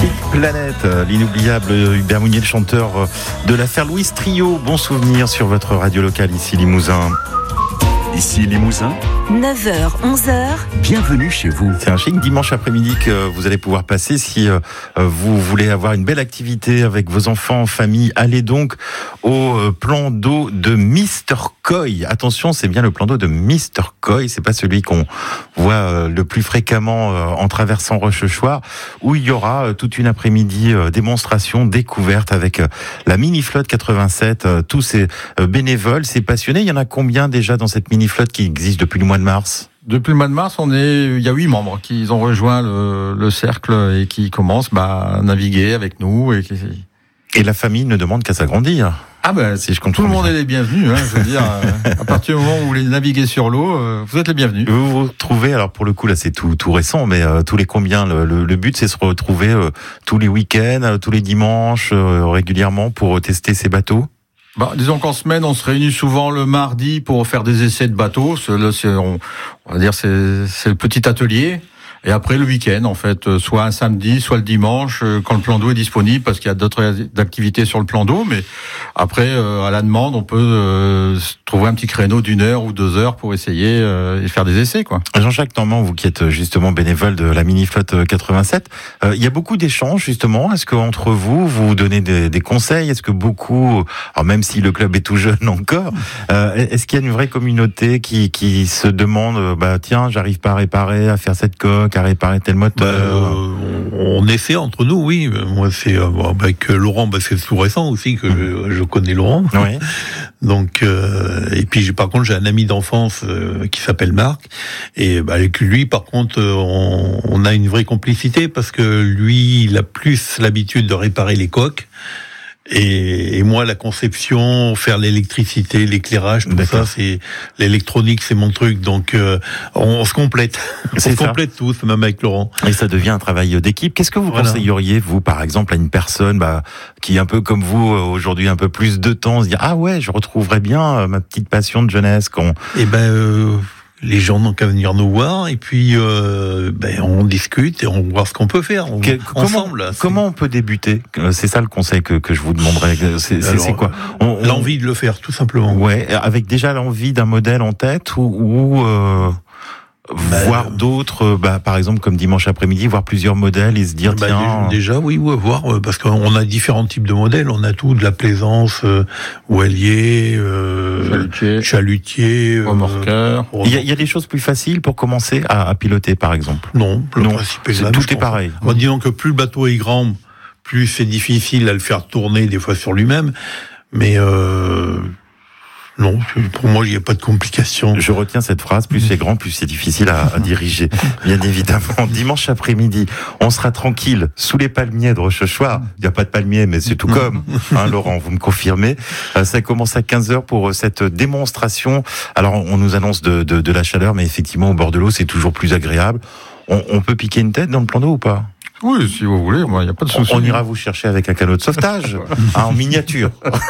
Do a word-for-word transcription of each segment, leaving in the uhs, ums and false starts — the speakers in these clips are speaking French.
Chic Planète, l'inoubliable Hubert Mounier, le chanteur de l'affaire Louise Trio. Bon souvenir sur votre radio locale ici Limousin. Ici Limousin, neuf heures, onze heures. Bienvenue chez vous. C'est un chic dimanche après-midi que vous allez pouvoir passer. Si euh, vous voulez avoir une belle activité avec vos enfants en famille, allez donc au euh, plan d'eau de Mister Coy. Attention, c'est bien le plan d'eau de Mister Coy. C'est pas celui qu'on voit euh, le plus fréquemment euh, en traversant Rochechouart, où il y aura euh, toute une après-midi euh, démonstration, découverte avec euh, la mini-flotte quatre-vingt-sept, euh, tous ces euh, bénévoles, ces passionnés. Il y en a combien déjà dans cette mini-flotte qui existe depuis le mois de mars ? Depuis le mois de mars, on est, il y a huit membres qui ont rejoint le, le cercle et qui commencent bah, à naviguer avec nous. Et, qui... et la famille ne demande qu'à s'agrandir. Ah ben, si je comprends tout le monde est les bienvenus. Hein, je veux dire, à partir du moment où vous voulez naviguer sur l'eau, vous êtes les bienvenus. Vous vous retrouvez, alors pour le coup là c'est tout tout récent, mais euh, tous les combien le, le, le but c'est se retrouver euh, tous les week-ends, euh, tous les dimanches, euh, régulièrement pour tester ces bateaux. Bah, disons qu'en semaine, on se réunit souvent le mardi pour faire des essais de bateaux. C'est, là, c'est, on, on va dire, c'est, c'est le petit atelier. Et après, le week-end, en fait, soit un samedi, soit le dimanche, quand le plan d'eau est disponible, parce qu'il y a d'autres activités sur le plan d'eau. Mais après, euh, à la demande, on peut euh, trouver un petit créneau d'une heure ou deux heures pour essayer euh, et faire des essais, quoi. Jean-Jacques Normand, vous qui êtes justement bénévole de la mini-flotte quatre-vingt-sept, euh, il y a beaucoup d'échanges, justement. Est-ce qu'entre vous, vous vous donnez des, des conseils ? Est-ce que beaucoup, alors même si le club est tout jeune encore, euh, est-ce qu'il y a une vraie communauté qui, qui se demande, bah tiens, j'arrive pas à réparer, à faire cette coque, à réparer tel moteur. Bah, euh, on essaie entre nous, oui. Moi, c'est euh, avec Laurent, bah, c'est tout récent aussi que je, je connais Laurent. Oui. Donc, euh, et puis j'ai, par contre, j'ai un ami d'enfance euh, qui s'appelle Marc, et bah, avec lui, par contre, euh, on, on a une vraie complicité parce que lui, il a plus l'habitude de réparer les coques. Et, et moi, la conception, faire l'électricité, l'éclairage, tout D'accord. ça, c'est l'électronique, c'est mon truc. Donc, euh, on, on se complète, on se complète tous, même avec Laurent. Et ça devient un travail d'équipe. Qu'est-ce que vous voilà. conseilleriez, vous, par exemple, à une personne bah, qui, un peu comme vous, aujourd'hui, un peu plus de temps, se dire ah ouais, je retrouverais bien ma petite passion de jeunesse. Qu'on... Eh ben. Euh... Les gens n'ont qu'à venir nous voir et puis euh, ben on discute et on voit ce qu'on peut faire on, que, ensemble. Comment, comment on peut débuter ? C'est ça le conseil que, que je vous demanderais. C'est, c'est, Alors, c'est quoi ? on, on... L'envie de le faire, tout simplement. Ouais, avec déjà l'envie d'un modèle en tête ou, ou euh, bah, voir euh... d'autres, bah, par exemple comme dimanche après-midi, voir plusieurs modèles et se dire bah, tiens. Déjà, oui, ouais, voir parce qu'on a différents types de modèles. On a tout de la plaisance, euh, voilier, euh, chalutier, chalutier remorqueur. Euh, il y, a, il y a des choses plus faciles pour commencer à, à piloter, par exemple. Non, le non, principe est c'est, là, tout est pareil. En disant que plus le bateau est grand, plus c'est difficile à le faire tourner des fois sur lui-même, mais euh, non, pour moi, il n'y a pas de complication. Je retiens cette phrase, plus c'est grand, plus c'est difficile à, à diriger. Bien évidemment, dimanche après-midi, on sera tranquille sous les palmiers de Rochechouart. Il n'y a pas de palmiers, mais c'est tout comme. Hein, Laurent, vous me confirmez. Euh, ça commence à quinze heures pour cette démonstration. Alors, on nous annonce de, de, de la chaleur, mais effectivement, au bord de l'eau, c'est toujours plus agréable. On, on peut piquer une tête dans le plan d'eau ou pas ? Oui, si vous voulez, il n'y a pas de souci. On, on ira vous chercher avec un canot de sauvetage, hein, en miniature.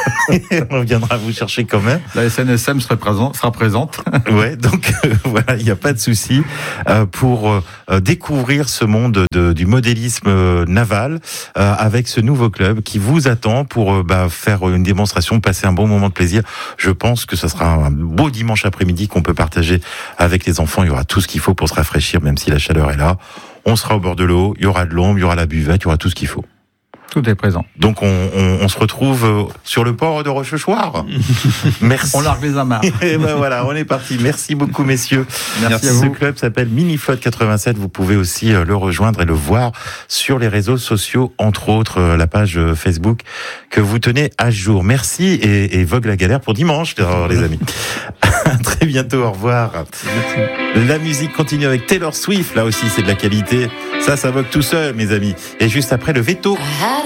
On viendra vous chercher quand même. La S N S M sera, présent, sera présente. Ouais, donc euh, voilà, il n'y a pas de souci euh, pour euh, découvrir ce monde de, du modélisme euh, naval euh, avec ce nouveau club qui vous attend pour euh, bah, faire une démonstration, passer un bon moment de plaisir. Je pense que ce sera un beau dimanche après-midi qu'on peut partager avec les enfants. Il y aura tout ce qu'il faut pour se rafraîchir, même si la chaleur est là. On sera au bord de l'eau, il y aura de l'ombre, il y aura la buvette, il y aura tout ce qu'il faut. Tout est présent. Donc on, on, on se retrouve sur le port de Rochechouart. Merci. On largue les amarres. Et ben voilà, on est parti. Merci beaucoup messieurs. Merci, Merci à vous. Ce vous. club s'appelle mini-flotte quatre-vingt-sept. Vous pouvez aussi le rejoindre et le voir sur les réseaux sociaux, entre autres la page Facebook que vous tenez à jour. Merci et, et vogue la galère pour dimanche, les amis. À très bientôt, au revoir. Merci. La musique continue avec Taylor Swift. Là aussi, c'est de la qualité. Ça, ça vogue tout seul, mes amis. Et juste après, le veto.